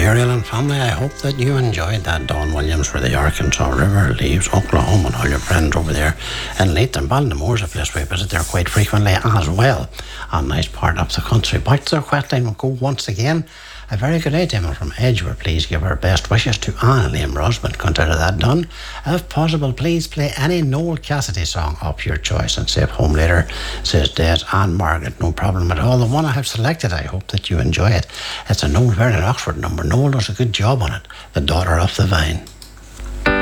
Muriel and family, I hope that you enjoyed that Don Williams where the Arkansas River leaves Oklahoma and all your friends over there in Leighton. Baltimore's a place we visit there quite frequently as well. A nice part of the country. Back to the quest will go once again. A very good day to him from Edgeworth. Please give our best wishes to Anna Liam Rosman. Consider that done. If possible, please play any Noel Cassidy song of your choice and safe home later, says Des and Margaret. No problem at all. The one I have selected, I hope that you enjoy it. It's a Noel Vernon Oxford number. Noel does a good job on it. The Daughter of the Vine.